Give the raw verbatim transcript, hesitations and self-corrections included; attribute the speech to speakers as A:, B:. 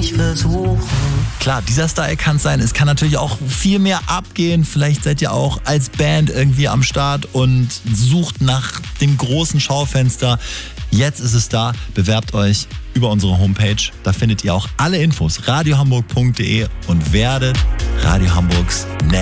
A: nicht versuchen.
B: Klar, dieser Style kann es sein. Es kann natürlich auch viel mehr abgehen. Vielleicht seid ihr auch als Band irgendwie am Start und sucht nach dem großen Schaufenster. Jetzt ist es da. Bewerbt euch über unsere Homepage. Da findet ihr auch alle Infos. radiohamburg punkt de und werdet Radio Hamburgs Next